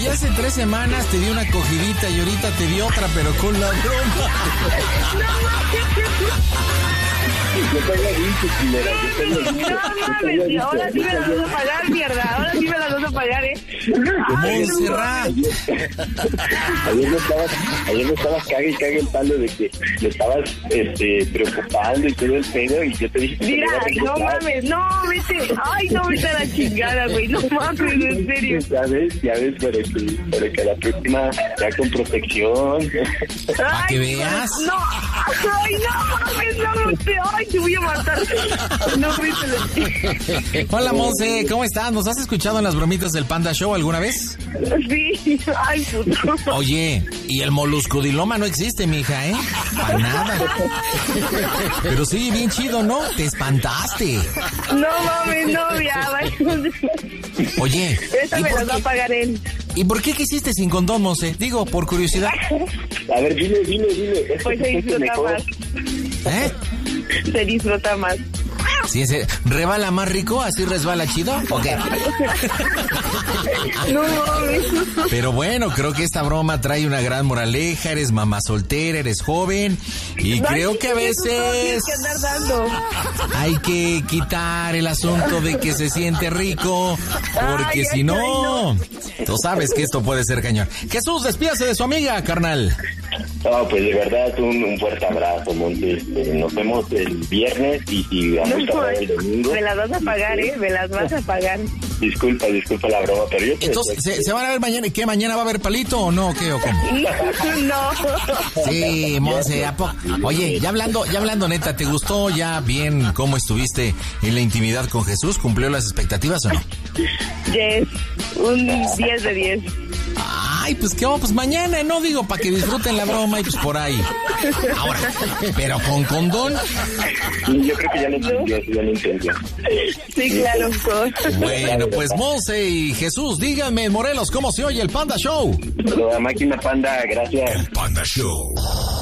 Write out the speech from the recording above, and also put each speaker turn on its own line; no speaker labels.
hace 3 semanas te di una cogidita y ahorita te di otra, pero con la broma.
Yo te había dicho, Chilera, yo te había dicho.
No mames, ahora sí me las vas a pagar, mierda. Ahora sí me las vas a pagar,
Montserrat.
Ayer me estabas cague y cague el palo de que me estabas preocupando y todo el pedo, y yo te dije que
mira, no mames, no, vete. Ay, no, vete a la chingada, güey. No mames, en serio.
Ya ves, para que la próxima sea con protección.
Para que veas.
No, ay, no mames, no, ay, te voy a matar. No, vete.
Hola, Monse, ¿cómo estás? ¿Nos has escuchado en las bromitas del Panda Show alguna vez?
Sí, ay, puto.
Oye, y el moluscodiloma no existe, mija, ¿eh? Para nada. Pero sí, bien chido, ¿no? Te espantaste.
No mames, no, ya, vaya.
Oye.
Esa me las va a pagar él.
¿Y por qué quisiste sin condón, Monse? Digo, por curiosidad.
A ver, dile.
Pues se disfruta más.
¿Eh?
Se disfruta más.
Sí, ¿rebala más rico? ¿Así resbala chido? ¿O qué?
No mames.
Pero bueno, creo que esta broma trae una gran moraleja. Eres mamá soltera, eres joven. Y creo que a veces
que andar dando.
hay que quitar el asunto de que se siente rico. Porque si no, tú sabes que esto puede ser cañón. Jesús, despídase de su amiga, carnal.
No, pues de verdad un fuerte abrazo, Monte. Nos vemos el viernes y vamos a estar el domingo.
Me las vas a pagar, me las vas a pagar.
Disculpa la broma, pero yo...
Entonces, ¿se van a ver mañana? ¿Y qué? ¿Mañana va a haber palito o no? ¿Qué o cómo?
No.
Sí, Monse, oye, ya hablando neta, ¿te gustó ya bien cómo estuviste en la intimidad con Jesús? ¿Cumplió las expectativas o no?
Yes, un 10 de 10.
Ay, pues qué vamos, pues mañana, no digo, para que disfruten la broma y pues por ahí. Ahora, pero con condón.
Yo creo que ya lo entendió.
Sí, claro.
Bueno, pues Monse y Jesús, díganme, Morelos, ¿cómo se oye el Panda Show?
La máquina Panda, gracias.
El Panda Show.